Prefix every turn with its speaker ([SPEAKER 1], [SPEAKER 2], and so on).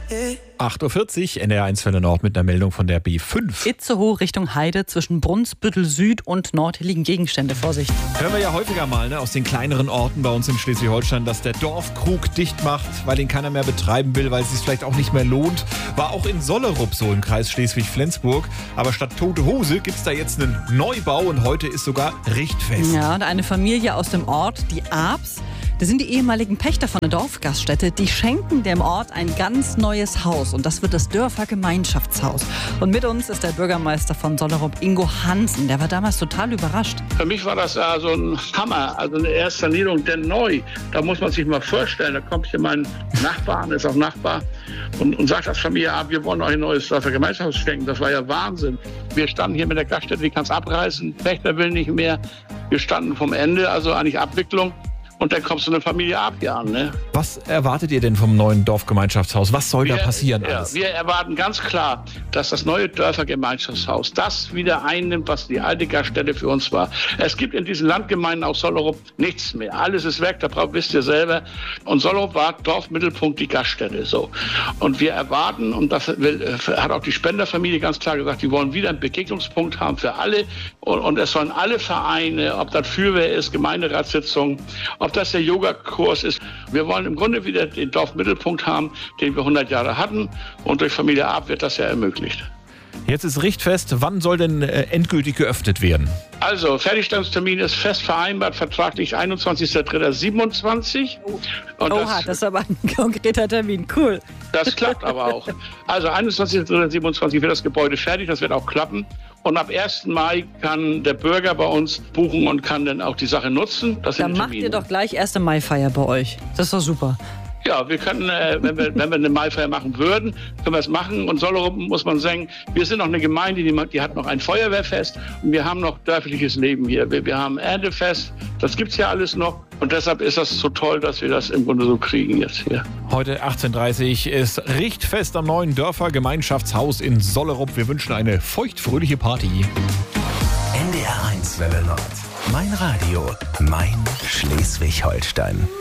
[SPEAKER 1] 8.40 Uhr, NDR1 Welle Nord mit einer Meldung von der B5.
[SPEAKER 2] Itzehoe Richtung Heide zwischen Brunsbüttel Süd und Nord liegen Gegenstände. Vorsicht.
[SPEAKER 1] Hören wir ja häufiger mal aus den kleineren Orten bei uns in Schleswig-Holstein, dass der Dorfkrug dicht macht, weil ihn keiner mehr betreiben will, weil es sich vielleicht auch nicht mehr lohnt. War auch in Sollerup so im Kreis Schleswig-Flensburg. Aber statt Tote Hose gibt es da jetzt einen Neubau und heute ist sogar Richtfest.
[SPEAKER 2] Ja, und eine Familie aus dem Ort, die Abs, das sind die ehemaligen Pächter von der Dorfgaststätte, die schenken dem Ort ein ganz neues Haus und das wird das Dörfergemeinschaftshaus. Und mit uns ist der Bürgermeister von Sollerup, Ingo Hansen. Der war damals total überrascht.
[SPEAKER 3] Für mich war das so ein Hammer, also eine erste Sanierung, denn neu. Da muss man sich mal vorstellen, da kommt hier mein Nachbar, ist auch Nachbar, und sagt als Familie, wir wollen euch ein neues Dörfergemeinschaftshaus schenken. Das war ja Wahnsinn. Wir standen hier mit der Gaststätte, die kann es abreißen, Pächter will nicht mehr. Wir standen vom Ende, also eigentlich Abwicklung. Und dann kommt so eine Familie an. Ne?
[SPEAKER 1] Was erwartet ihr denn vom neuen Dorfgemeinschaftshaus? Was soll da passieren alles?
[SPEAKER 3] Wir erwarten ganz klar, dass das neue Dörfergemeinschaftshaus das wieder einnimmt, was die alte Gaststätte für uns war. Es gibt in diesen Landgemeinden auch Sollerup nichts mehr. Alles ist weg, wisst ihr selber. Und Sollerup war Dorfmittelpunkt, die Gaststätte. So. Und wir erwarten, und das hat auch die Spenderfamilie ganz klar gesagt, die wollen wieder einen Begegnungspunkt haben für alle. Und es sollen alle Vereine, ob das Feuerwehr ist, Gemeinderatssitzungen, ob das der Yogakurs ist. Wir wollen im Grunde wieder den Dorfmittelpunkt haben, den wir 100 Jahre hatten. Und durch Familie Ab wird das ja ermöglicht.
[SPEAKER 1] Jetzt ist Richtfest. Wann soll denn endgültig geöffnet werden?
[SPEAKER 3] Also, Fertigstellungstermin ist fest vereinbart, vertraglich 21.03.27.
[SPEAKER 2] Oha, das ist aber ein konkreter Termin. Cool.
[SPEAKER 3] Das klappt aber auch. Also, 21.03.27 wird das Gebäude fertig. Das wird auch klappen. Und ab 1. Mai kann der Bürger bei uns buchen und kann dann auch die Sache nutzen.
[SPEAKER 2] Dann macht ihr doch gleich 1. Mai-Feier bei euch. Das ist doch super.
[SPEAKER 3] Ja, wir können, wenn wir eine Maifeier machen würden, können wir es machen. Und Sollerup, muss man sagen, wir sind noch eine Gemeinde, die hat noch ein Feuerwehrfest und wir haben noch dörfliches Leben hier. Wir haben Erntefest, das gibt's ja alles noch. Und deshalb ist das so toll, dass wir das im Grunde so kriegen jetzt hier.
[SPEAKER 1] Heute 18.30 Uhr ist Richtfest am neuen Dörfergemeinschaftshaus in Sollerup. Wir wünschen eine feuchtfröhliche Party.
[SPEAKER 4] NDR1 Welle Nord. Mein Radio, mein Schleswig-Holstein.